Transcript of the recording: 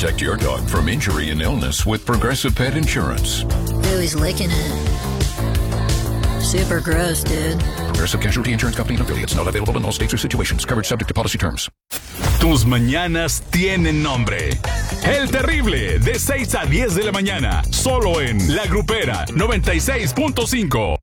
Protect your dog from injury and illness with Progressive Pet Insurance. Ooh, he's licking it. Super gross, dude. Progressive Casualty Insurance Company and affiliates. Not available in all states or situations. Coverage subject to policy terms. Tus mañanas tienen nombre. El Terrible, de 6 a 10 de la mañana. Solo en La Grupera 96.5.